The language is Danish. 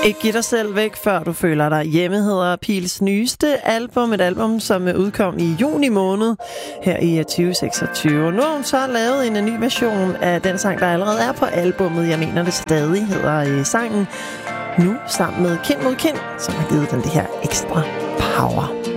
Ikke giv dig selv væk, før du føler dig hjemme, hedder Pils nyeste album. Et album, som udkom i juni måned her i 2026. Nu har hun så lavet en ny version af den sang, der allerede er på albummet. Jeg mener det stadig, hedder sangen. Nu sammen med Kind mod Kind, som har givet den det her ekstra power.